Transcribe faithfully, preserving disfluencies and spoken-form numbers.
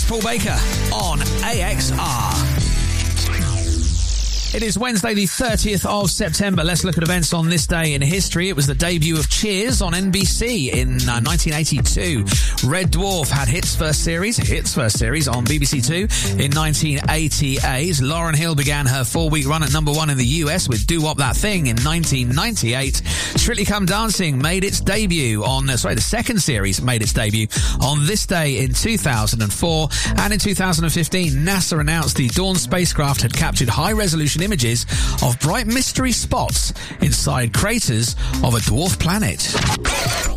Paul Baker on A X R. It is Wednesday, the thirtieth of September. Let's look at events on this day in history. It was the debut of Cheers on N B C in uh, nineteen eighty-two. Red Dwarf had its first series, its first series on B B C Two in nineteen eighty-eight. Lauryn Hill began her four-week run at number one in the U S with Do Wop That Thing in nineteen ninety-eight. Strictly Come Dancing made its debut on, uh, sorry, the second series made its debut on this day in two thousand four. And in two thousand fifteen, NASA announced the Dawn spacecraft had captured high-resolution images of bright mystery spots inside craters of a dwarf planet.